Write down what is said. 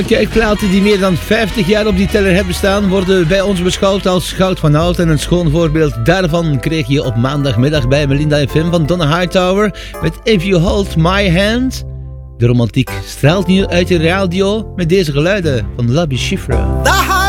Kijkplaten die meer dan 50 jaar op die teller hebben staan, worden bij ons beschouwd als goud van oud. En een schoon voorbeeld daarvan kreeg je op maandagmiddag bij Melinda FM van Donna Hightower met If You Hold My Hand. De romantiek straalt nu uit de radio met deze geluiden van Labi Schifrin.